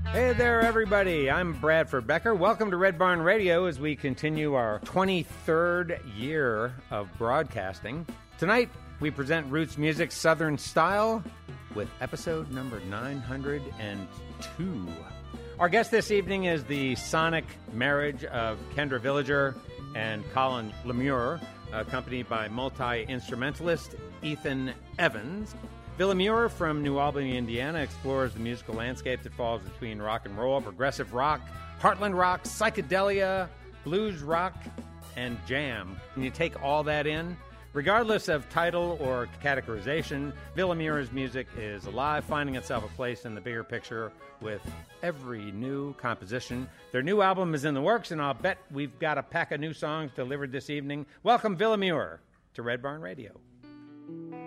Hey there, everybody. I'm Bradford Becker. Welcome to Red Barn Radio as we continue our 23rd year of broadcasting. Tonight, we present Roots Music Southern Style with episode number 902. Our guest this evening is the sonic marriage of Kendra Villager and Colin Lemure, accompanied by multi-instrumentalist Ethan Evans. Villamure from New Albany, Indiana, explores the musical landscape that falls between rock and roll, progressive rock, heartland rock, psychedelia, blues rock, and jam. Can you take all that in? Regardless of title or categorization, Villamure's music is alive, finding itself a place in the bigger picture with every new composition. Their new album is in the works, and I'll bet we've got a pack of new songs delivered this evening. Welcome, Villamure, to Red Barn Radio.